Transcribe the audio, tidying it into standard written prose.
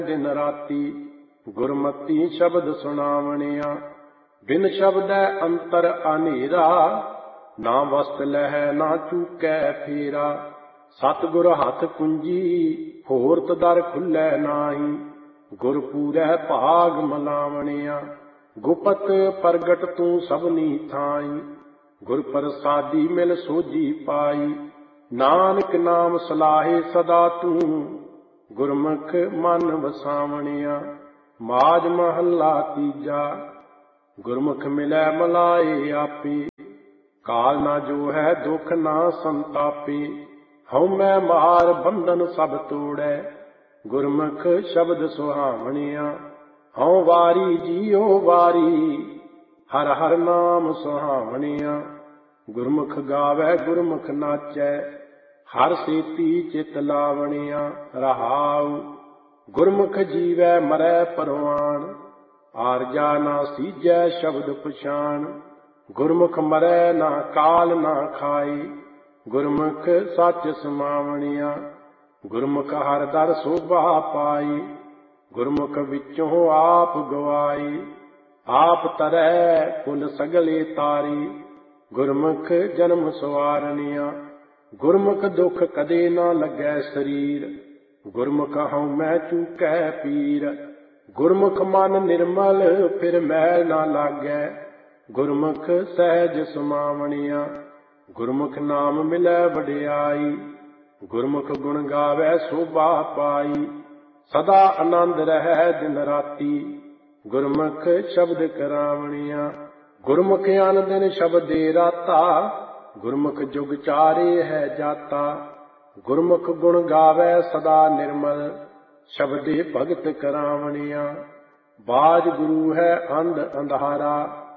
दिन राती गुरमती शब्द सुनावणिया। बिन शब्दै अंतर अनेरा ना वस्त लह ना चूकै फेरा। सतगुर हथ कुंजी होरत दर खुलै नाही। गुरपूरै भाग मलावणिया। गुपत प्रगट तू सबनी थाई। गुर प्रसादी मिल सोझी पाई। नानक नाम सलाहे सदा तू गुरमुख मन वसावणिया। माज महला तीजा गुरमुख मिलै मलाए आपे। काल ना जो है दुख ना संतापे। हਉ मैं मार बंधन सब तोड़ै गुरमुख शब्द सुहावणिया। हਉ वारी जियो वारी हर हर नाम सुहावणिया। गुरमुख गावै गुरमुख नाचै हर सेती चित लावणिया। रहाउ गुरमुख जीवै मरै परवान आरजा ना सीजै शब्द पछाण। गुरमुख मरै ना काल ना खाए गुरमुख सच समावणिया। गुरमुख हर दर शोभा पाई गुरमुख विचों आप गवाई। आप तरै कुल सगले तारी गुरमुख जन्म सवारनिया। गुरमुख दुख कदे ना लगै शरीर गुरमुख हਉ मैं चूकै पीर। गुरमुख मन निर्मल फिर मैल ना लागै गुरमुख सहज समावणिया। गुरमुख नाम मिलै वडियाई गुरमुख गुण गावै शोभा पाई। सदा आनंद रहै दिन राती गुरमुख शब्द करावणिया। गुरमुख अन दिन शब्दे राता गुरमुख जुग चारे है जाता। गुरमुख गुण गावै सदा निर्मल शब्दे भगत करावणिया। बाज गुरु है अंध अंधारा